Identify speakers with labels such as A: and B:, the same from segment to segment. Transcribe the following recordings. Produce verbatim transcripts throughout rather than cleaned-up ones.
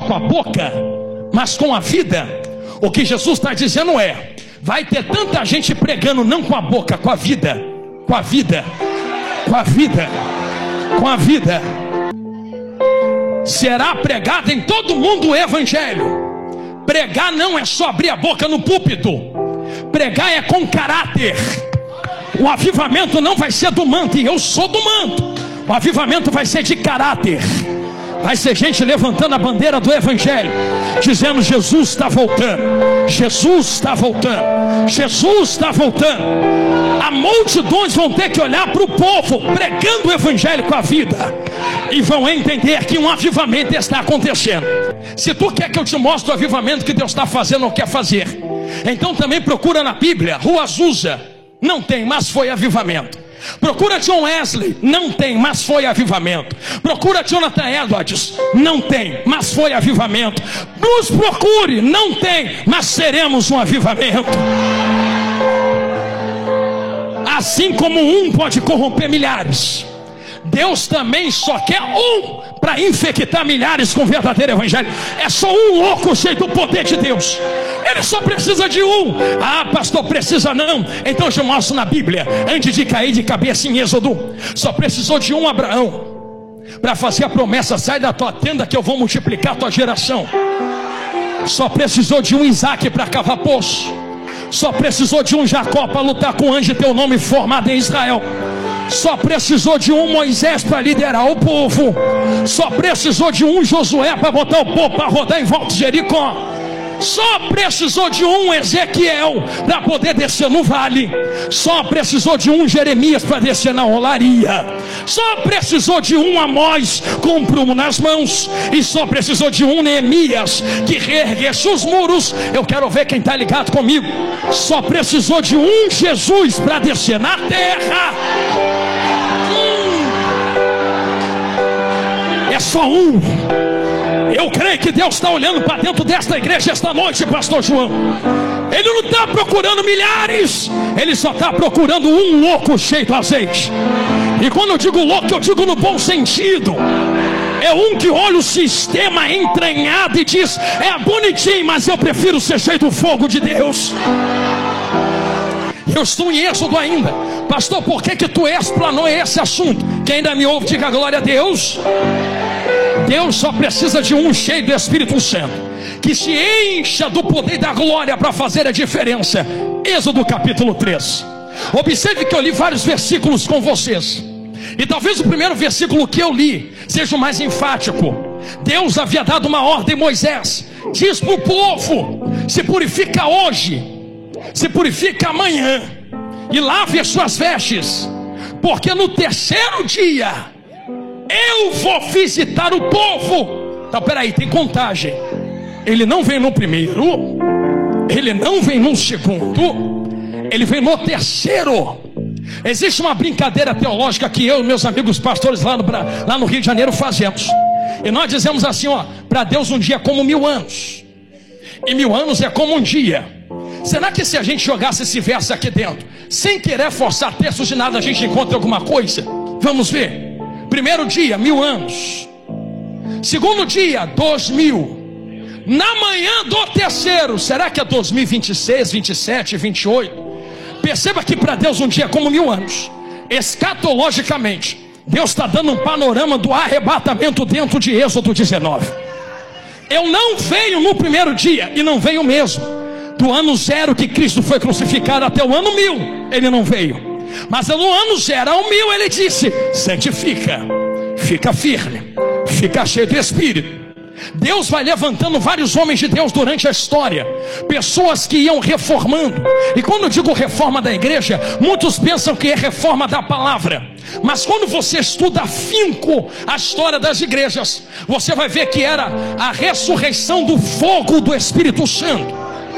A: com a boca, mas com a vida. O que Jesus está dizendo é: vai ter tanta gente pregando não com a boca, com a vida, com a vida, com a vida, com a vida. Será pregado em todo mundo o evangelho. Pregar não é só abrir a boca no púlpito. Pregar é com caráter. O avivamento não vai ser do manto, e eu sou do manto. O avivamento vai ser de caráter. Vai ser gente levantando a bandeira do evangelho, dizendo: Jesus está voltando, Jesus está voltando, Jesus está voltando. As multidões vão ter que olhar para o povo pregando o evangelho com a vida, e vão entender que um avivamento está acontecendo. Se tu quer que eu te mostre o avivamento que Deus está fazendo ou quer fazer, então também procura na Bíblia. Rua Azusa não tem, mas foi avivamento. Procura John Wesley, não tem, mas foi avivamento. Procura Jonathan Edwards, não tem, mas foi avivamento. Nos procure, não tem, mas seremos um avivamento. Assim como um pode corromper milhares, Deus também só quer um para infectar milhares com o verdadeiro evangelho. É só um louco cheio do poder de Deus. Ele só precisa de um. Ah, pastor, precisa não? Então eu te mostro na Bíblia. Antes de cair de cabeça em Êxodo, só precisou de um Abraão para fazer a promessa: sai da tua tenda que eu vou multiplicar a tua geração. Só precisou de um Isaac para cavar poço. Só precisou de um Jacó para lutar com o anjo e ter o nome formado em Israel. Só precisou de um Moisés para liderar o povo. Só precisou de um Josué para botar o povo para rodar em volta de Jericó. Só precisou de um Ezequiel para poder descer no vale. Só precisou de um Jeremias para descer na olaria. Só precisou de um Amós com um prumo nas mãos. E só precisou de um Neemias que reerguesse os muros. Eu quero ver quem está ligado comigo. Só precisou de um Jesus para descer na terra. hum. É só um. Eu creio que Deus está olhando para dentro desta igreja esta noite, pastor João. Ele não está procurando milhares, ele só está procurando um louco cheio do azeite. E quando eu digo louco, eu digo no bom sentido. É um que olha o sistema entranhado e diz: é bonitinho, mas eu prefiro ser cheio do fogo de Deus. Eu estou em Êxodo ainda. Pastor, por que que tu explanou esse assunto? Quem ainda me ouve, diga glória a Deus. Deus só precisa de um cheio do Espírito Santo, que se encha do poder e da glória para fazer a diferença. Êxodo capítulo três. Observe que eu li vários versículos com vocês, e talvez o primeiro versículo que eu li seja o mais enfático. Deus havia dado uma ordem a Moisés: diz para o povo: se purifica hoje, se purifica amanhã, e lave as suas vestes, porque no terceiro dia eu vou visitar o povo. Então peraí, tem contagem. Ele não vem no primeiro, ele não vem no segundo, ele vem no terceiro. Existe uma brincadeira teológica que eu e meus amigos pastores lá no, lá no Rio de Janeiro fazemos. E nós dizemos assim, ó: para Deus um dia é como mil anos, e mil anos é como um dia. Será que se a gente jogasse esse verso aqui dentro, sem querer forçar textos de nada, a gente encontra alguma coisa? Vamos ver. Primeiro dia, mil anos. Segundo dia, dois mil. Na manhã do terceiro, será que é dois mil e vinte e seis, vinte e sete, vinte e oito? Perceba que para Deus um dia é como mil anos. Escatologicamente, Deus está dando um panorama do arrebatamento dentro de Êxodo dezenove. Eu não venho no primeiro dia, e não venho mesmo. Do ano zero que Cristo foi crucificado até o ano mil, ele não veio. Mas no ano zero ao mil ele disse: santifica, fica firme, fica cheio do Espírito. Deus vai levantando vários homens de Deus durante a história, pessoas que iam reformando. E quando eu digo reforma da igreja, muitos pensam que é reforma da palavra. Mas quando você estuda afinco a história das igrejas, você vai ver que era a ressurreição do fogo do Espírito Santo.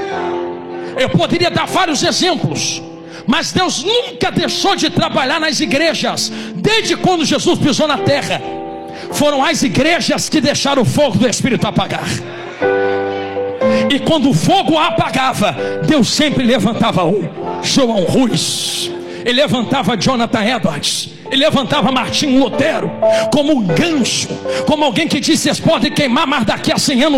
A: Eu poderia dar vários exemplos, mas Deus nunca deixou de trabalhar nas igrejas. Desde quando Jesus pisou na terra, foram as igrejas que deixaram o fogo do Espírito apagar. E quando o fogo apagava, Deus sempre levantava um João Ruiz, ele levantava Jonathan Edwards, ele levantava Martinho Lutero como um gancho, como alguém que disse: vocês podem queimar, mas daqui a cem anos